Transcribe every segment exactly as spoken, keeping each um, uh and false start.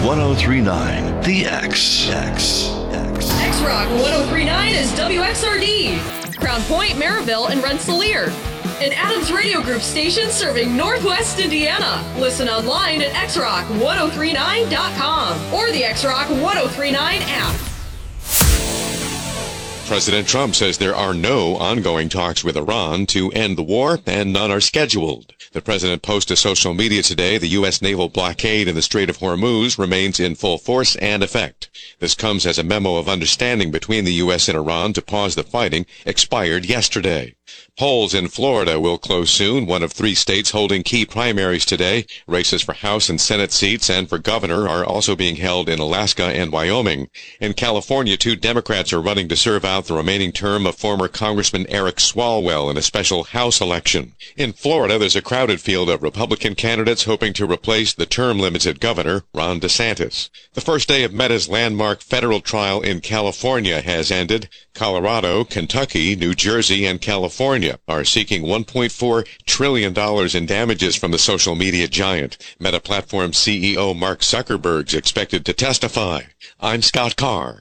ten thirty-nine, The X. X. X. X-Rock ten thirty-nine is W X R D. Crown Point, Maryville, and Rensselaer. An Adams Radio Group station serving Northwest Indiana. Listen online at x rock ten thirty-nine dot com or the X-Rock ten thirty-nine app. President Trump says there are no ongoing talks with Iran to end the war, and none are scheduled. The president posted to social media today the U S naval blockade in the Strait of Hormuz remains in full force and effect. This comes as a memo of understanding between the U S and Iran to pause the fighting expired yesterday. Polls in Florida will close soon, one of three states holding key primaries today. Races for House and Senate seats and for governor are also being held in Alaska and Wyoming. In California, two Democrats are running to serve out the remaining term of former Congressman Eric Swalwell in a special House election. In Florida, there's a crowded field of Republican candidates hoping to replace the term-limited governor, Ron DeSantis. The first day of Meta's landmark federal trial in California has ended. Colorado, Kentucky, New Jersey, and California are seeking one point four trillion dollars in damages from the social media giant. Meta Platform C E O Mark Zuckerberg is expected to testify. I'm Scott Carr.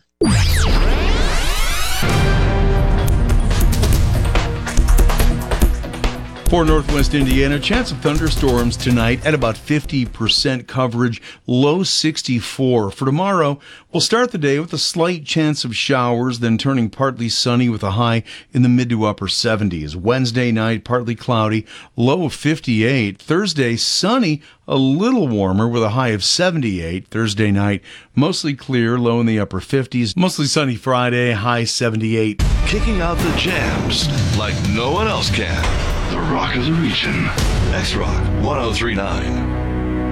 For Northwest Indiana, chance of thunderstorms tonight at about fifty percent coverage, low sixty-four. For tomorrow, we'll start the day with a slight chance of showers, then turning partly sunny with a high in the mid to upper seventies. Wednesday night, partly cloudy, low of fifty-eight. Thursday, sunny, a little warmer with a high of seventy-eight. Thursday night, mostly clear, low in the upper fifties. Mostly sunny Friday, high seventy-eight. Kicking out the jams like no one else can. The Rock of the Region. X-Rock ten thirty-nine.